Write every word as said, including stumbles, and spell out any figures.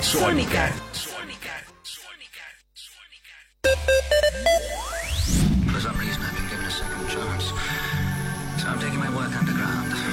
Sónica. For some reason, I've been given a second chance. So I'm taking my work underground.